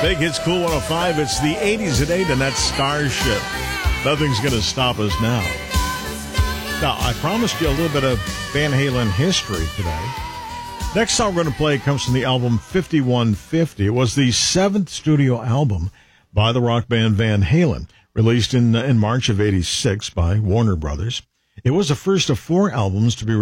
Big Hits Cool 105. It's the 80s at 8, and that's Starship. Nothing's going to stop us now. Now, I promised you a little bit of Van Halen history today. Next song we're going to play comes from the album 5150. It was the 7th studio album by the rock band Van Halen, released in March of 86 by Warner Brothers. It was the first of 4 albums to be